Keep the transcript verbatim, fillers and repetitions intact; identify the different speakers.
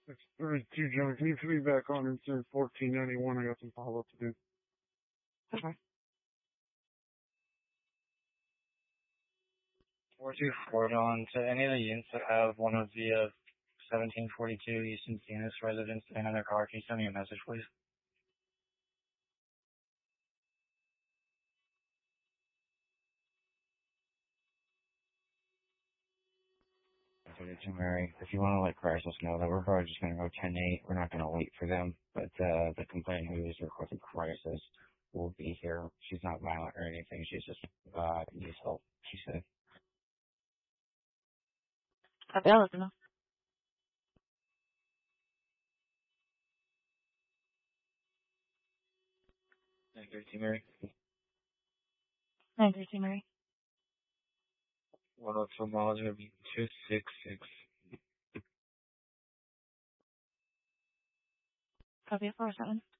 Speaker 1: It's thirty-two, John. Can you put me back on instead fourteen ninety-one? I got some follow-up to do.
Speaker 2: Okay.
Speaker 3: four two four, John. To any of the units that have one of the uh, seventeen forty-two Easton Phoenix residents staying in their car, can you send me a message, please? To Mary, if you want to let Crisis know that we're probably just going to go ten eight, we're not going to wait for them, but uh, the complainant who is requesting Crisis will be here. She's not violent or anything, she's just uh, needs help, she said.
Speaker 2: Copy, I'll let them know.
Speaker 3: nine thirteen, Mary.
Speaker 2: nine thirteen, Mary.
Speaker 3: one oh two miles, going to be two six six.
Speaker 2: Copy, four seven.